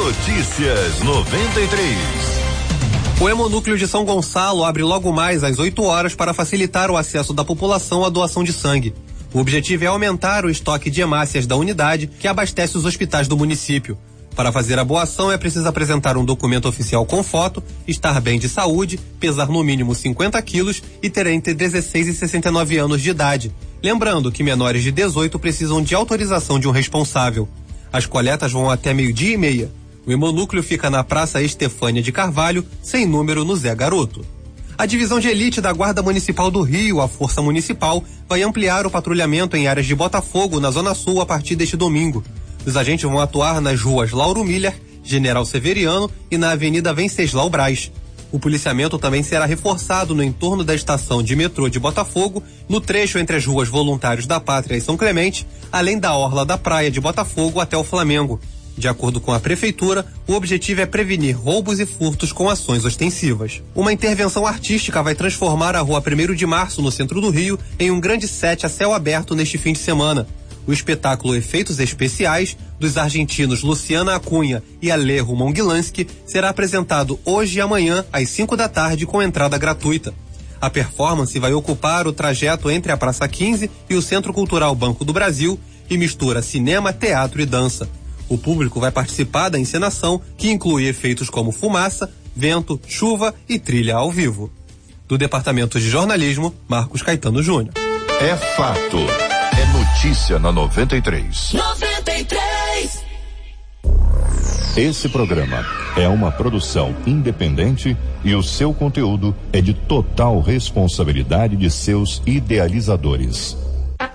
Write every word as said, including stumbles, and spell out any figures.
Notícias noventa e três. O Hemonúcleo de São Gonçalo abre logo mais às oito horas para facilitar o acesso da população à doação de sangue. O objetivo é aumentar o estoque de hemácias da unidade que abastece os hospitais do município. Para fazer a doação é preciso apresentar um documento oficial com foto, estar bem de saúde, pesar no mínimo cinquenta quilos e ter entre dezesseis e sessenta e nove anos de idade. Lembrando que menores de dezoito precisam de autorização de um responsável. As coletas vão até meio-dia e meia. O hemonúcleo fica na Praça Estefânia de Carvalho, sem número, no Zé Garoto. A divisão de elite da Guarda Municipal do Rio, a Força Municipal, vai ampliar o patrulhamento em áreas de Botafogo, na Zona Sul, a partir deste domingo. Os agentes vão atuar nas ruas Lauro Miller, General Severiano e na Avenida Venceslau Braz. O policiamento também será reforçado no entorno da estação de metrô de Botafogo, no trecho entre as ruas Voluntários da Pátria e São Clemente, além da orla da praia de Botafogo até o Flamengo. De acordo com a prefeitura, o objetivo é prevenir roubos e furtos com ações ostensivas. Uma intervenção artística vai transformar a Rua primeiro de Março, no centro do Rio, em um grande set a céu aberto neste fim de semana. O espetáculo Efeitos Especiais, dos argentinos Luciana Acunha e Alejo Mongilansky, será apresentado hoje e amanhã, às cinco da tarde, com entrada gratuita. A performance vai ocupar o trajeto entre a Praça quinze e o Centro Cultural Banco do Brasil e mistura cinema, teatro e dança. O público vai participar da encenação, que inclui efeitos como fumaça, vento, chuva e trilha ao vivo. Do Departamento de Jornalismo, Marcos Caetano Júnior. É fato. É notícia na noventa e três. noventa e três. Esse programa é uma produção independente e o seu conteúdo é de total responsabilidade de seus idealizadores.